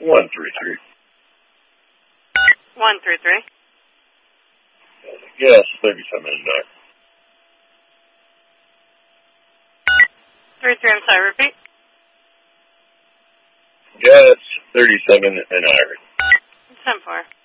133. 133. Gas 37 and 33, I'm sorry, repeat. Gas 37 and Iron. 10-4.